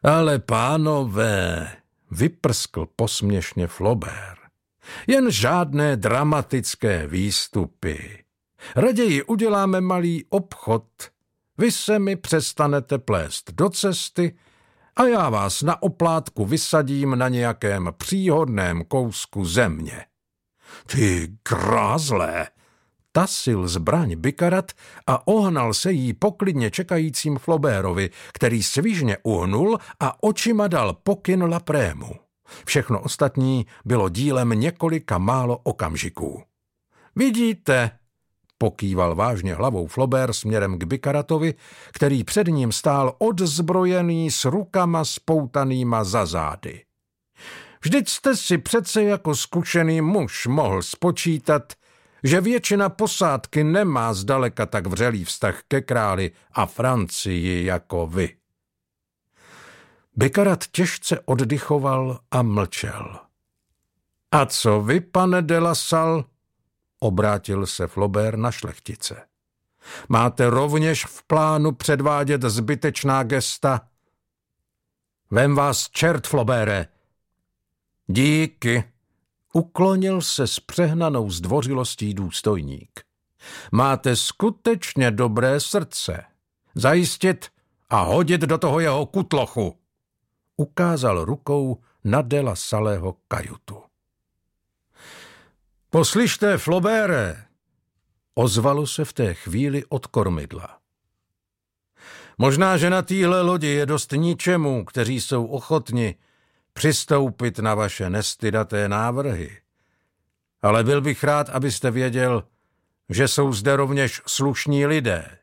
Ale pánové, vyprskl posměšně Flaubert, jen žádné dramatické výstupy. Raději uděláme malý obchod. Vy se mi přestanete plést do cesty a já vás na oplátku vysadím na nějakém příhodném kousku země. Ty grázlé! Tasil zbraň Bicarat a ohnal se jí poklidně čekajícím Flaubertovi, který svižně uhnul a očima dal pokyn Laprému. Všechno ostatní bylo dílem několika málo okamžiků. Vidíte, pokýval vážně hlavou Flaubert směrem k Bicaratovi, který před ním stál odzbrojený s rukama spoutanýma za zády. Vždyť jste si přece jako zkušený muž mohl spočítat, že většina posádky nemá zdaleka tak vřelý vztah ke králi a Francii jako vy. Bicarat těžce oddychoval a mlčel. A co vy, pane de la Salle? Obrátil se Flaubert na šlechtice. Máte rovněž v plánu předvádět zbytečná gesta? Vem vás čert, Flauberte. Díky. Uklonil se s přehnanou zdvořilostí důstojník. Máte skutečně dobré srdce. Zajistit a hodit do toho jeho kutlochu. Ukázal rukou na de la Salleho kajutu. Poslyšte, Flauberte, ozvalo se v té chvíli od kormidla. Možná, že na téhle lodi je dost ničemu, kteří jsou ochotni přistoupit na vaše nestydaté návrhy. Ale byl bych rád, abyste věděl, že jsou zde rovněž slušní lidé.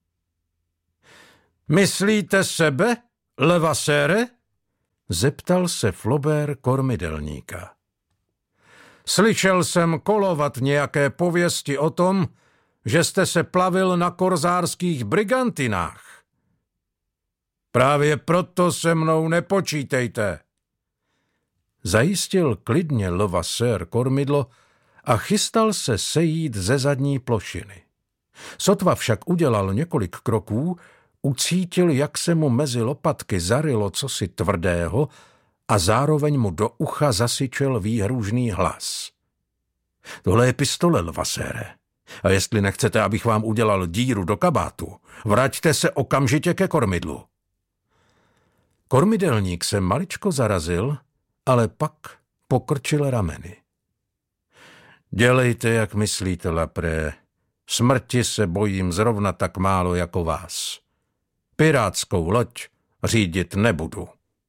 Myslíte sebe, Levassére? Zeptal se Flaubert kormidelníka. Slyšel jsem kolovat nějaké pověsti o tom, že jste se plavil na korzárských brigantinách. Právě proto se mnou nepočítejte. Zajistil klidně Levasseur kormidlo a chystal se sejít ze zadní plošiny. Sotva však udělal několik kroků, ucítil, jak se mu mezi lopatky zarylo cosi tvrdého a zároveň mu do ucha zasyčel výhružný hlas. Tohle je pistole, Levassére. A jestli nechcete, abych vám udělal díru do kabátu, vraťte se okamžitě ke kormidlu. Kormidelník se maličko zarazil, ale pak pokrčil rameny. Dělejte, jak myslíte, Lapré. Smrti se bojím zrovna tak málo jako vás. Pirátskou loď řídit nebudu.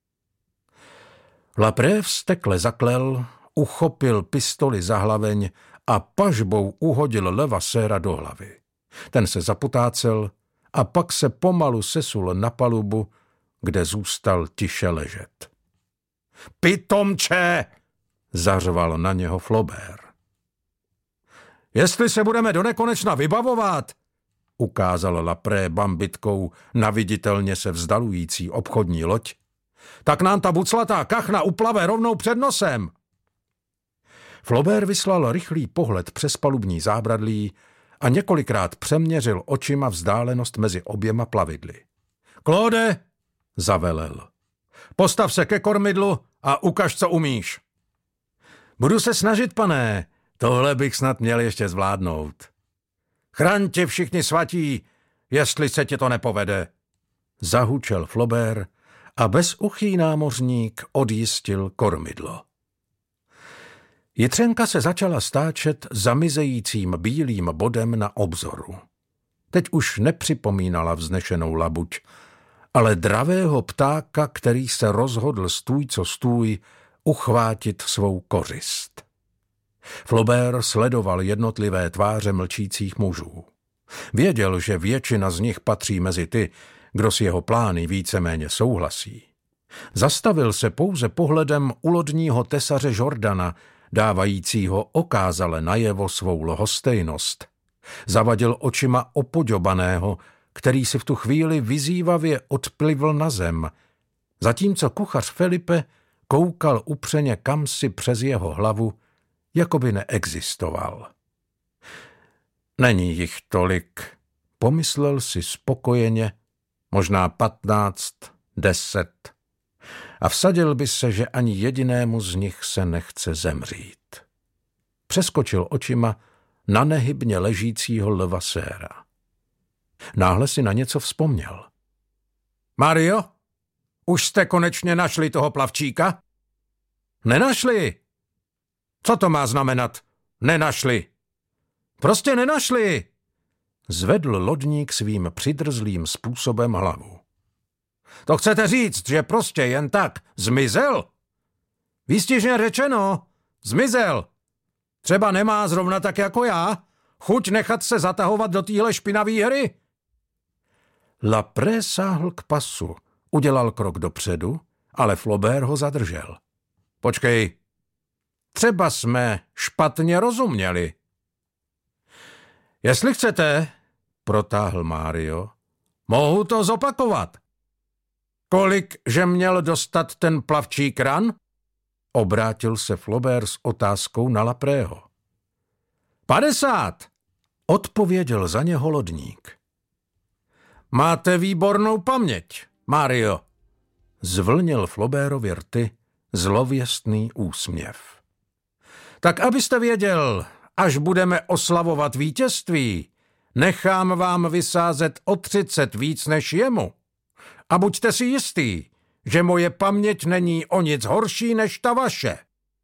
Lapré vztekle zaklel, uchopil pistoli za hlaveň a pažbou uhodil Levasséra do hlavy. Ten se zapotácel a pak se pomalu sesul na palubu, kde zůstal tiše ležet. Pitomče! Zařval na něho Flaubert. Jestli se budeme donekonečna vybavovat, ukázal Lapré bambitkou na viditelně se vzdalující obchodní loď, tak nám ta buclatá kachna uplave rovnou před nosem. Flaubert vyslal rychlý pohled přes palubní zábradlí a několikrát přeměřil očima vzdálenost mezi oběma plavidly. Claude, zavelel, postav se ke kormidlu a ukaž, co umíš. Budu se snažit, pane, tohle bych snad měl ještě zvládnout. Chraň tě všichni svatí, jestli se ti to nepovede. Zahučel Flaubert a bezuchý námořník odjistil kormidlo. Jitřenka se začala stáčet zamizejícím bílým bodem na obzoru. Teď už nepřipomínala vznešenou labuť, ale dravého ptáka, který se rozhodl stůj co stůj uchvátit svou kořist. Flaubert sledoval jednotlivé tváře mlčících mužů. Věděl, že většina z nich patří mezi ty, kdo s jeho plány víceméně souhlasí. Zastavil se pouze pohledem u lodního tesaře Jordana, dávajícího okázale najevo svou lhostejnost. Zavadil očima opoďobaného, který si v tu chvíli vyzývavě odplivl na zem, zatímco kuchař Felipe koukal upřeně kamsi přes jeho hlavu, jako by neexistoval. Není jich tolik, pomyslel si spokojeně, možná 15, 10, a vsadil by se, že ani jedinému z nich se nechce zemřít. Přeskočil očima na nehybně ležícího Levasséra. Náhle si na něco vzpomněl. Mario, už jste konečně našli toho plavčíka? Nenašli. Co to má znamenat? Nenašli. Prostě nenašli. Zvedl lodník svým přidrzlým způsobem hlavu. To chcete říct, že prostě jen tak zmizel? Výstižně řečeno, zmizel. Třeba nemá zrovna tak jako já chuť nechat se zatahovat do téhle špinavé hry? Lapré sáhl k pasu, udělal krok dopředu, ale Flaubert ho zadržel. Počkej, třeba jsme špatně rozuměli. Jestli chcete, protáhl Mario, mohu to zopakovat. Kolik, že měl dostat ten plavčí kran? Obrátil se Flaubert s otázkou na Laprého. 50, odpověděl za něho lodník. Máte výbornou paměť, Mario, zvlnil Flaubertovi rty zlověstný úsměv. Tak abyste věděl, až budeme oslavovat vítězství, nechám vám vysázet o 30 víc než jemu. A buďte si jistý, že moje paměť není o nic horší než ta vaše.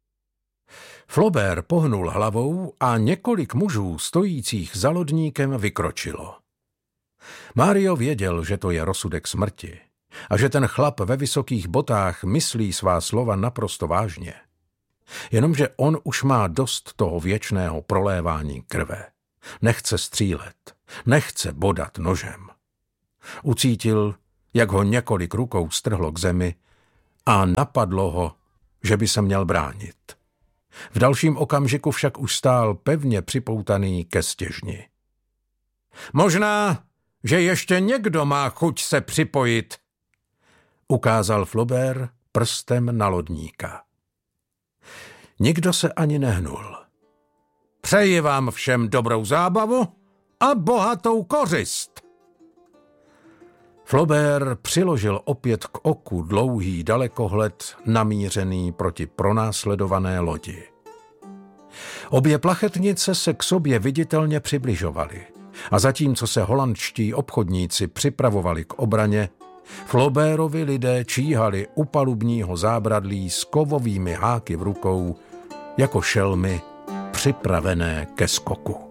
Flaubert pohnul hlavou a několik mužů stojících za lodníkem vykročilo. Mario věděl, že to je rozsudek smrti a že ten chlap ve vysokých botách myslí svá slova naprosto vážně. Jenomže on už má dost toho věčného prolévání krve. Nechce střílet, nechce bodat nožem. Ucítil, jak ho několik rukou strhlo k zemi a napadlo ho, že by se měl bránit. V dalším okamžiku však už stál pevně připoutaný ke stěžni. Možná, že ještě někdo má chuť se připojit, ukázal Flaubert prstem na lodníka. Nikdo se ani nehnul. Přeji vám všem dobrou zábavu a bohatou kořist. Flaubert přiložil opět k oku dlouhý dalekohled namířený proti pronásledované lodi. Obě plachetnice se k sobě viditelně přibližovaly a zatímco se holandští obchodníci připravovali k obraně, Flaubertovi lidé číhali u palubního zábradlí s kovovými háky v rukou jako šelmy připravené ke skoku.